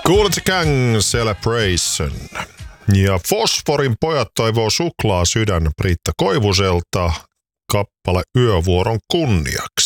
Kool Gang Celebration. Ja Fosforin pojat toivoo suklaa sydän Britta Koivuselta kappale Yövuoron kunniaksi.